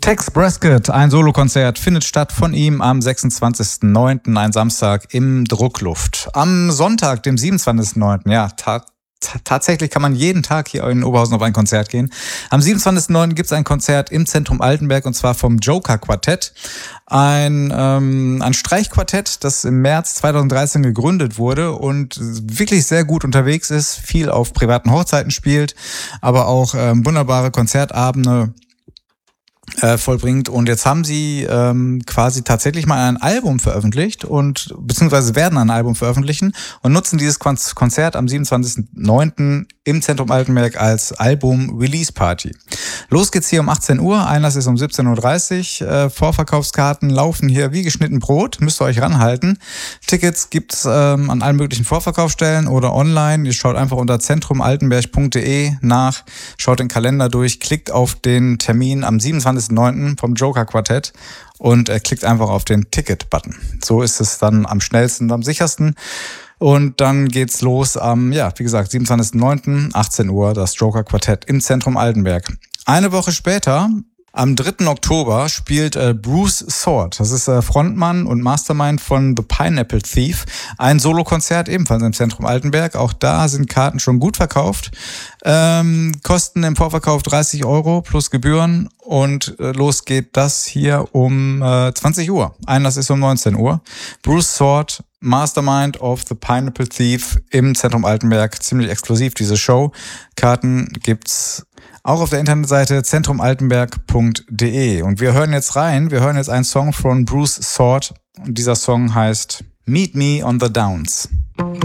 Tex Brisket, ein Solokonzert, findet statt von ihm am 26.09., ein Samstag im Druckluft. Am Sonntag, dem 27.09., ja, tatsächlich kann man jeden Tag hier in Oberhausen auf ein Konzert gehen. Am 27.09. gibt es ein Konzert im Zentrum Altenberg, und zwar vom Joker Quartett. Ein Streichquartett, das im März 2013 gegründet wurde und wirklich sehr gut unterwegs ist, viel auf privaten Hochzeiten spielt, aber auch wunderbare Konzertabende vollbringt. Und jetzt haben sie quasi tatsächlich mal ein Album veröffentlicht und beziehungsweise werden ein Album veröffentlichen und nutzen dieses Konzert am 27.09. im Zentrum Altenberg als Album-Release-Party. Los geht's hier um 18 Uhr, Einlass ist um 17.30 Uhr. Vorverkaufskarten laufen hier wie geschnitten Brot, müsst ihr euch ranhalten. Tickets gibt's an allen möglichen Vorverkaufsstellen oder online. Ihr schaut einfach unter zentromaltenberg.de nach, schaut den Kalender durch, klickt auf den Termin am 27.09. vom Joker Quartett und klickt einfach auf den Ticket-Button. So ist es dann am schnellsten und am sichersten. Und dann geht's los am, wie gesagt, 27.09., 18 Uhr, das Joker Quartett im Zentrum Altenberg. Eine Woche später, am 3. Oktober, spielt Bruce Sword. Das ist Frontmann und Mastermind von The Pineapple Thief. Ein Solokonzert ebenfalls im Zentrum Altenberg. Auch da sind Karten schon gut verkauft. Kosten im Vorverkauf 30 Euro plus Gebühren. Und los geht das hier um 20 Uhr. Einlass ist um 19 Uhr. Bruce Sword, Mastermind of The Pineapple Thief im Zentrum Altenberg. Ziemlich exklusiv, diese Show. Karten gibt's auch auf der Internetseite zentromaltenberg.de. Und wir hören jetzt rein. Wir hören jetzt einen Song von Bruce Sword. Und dieser Song heißt Meet Me on the Downs.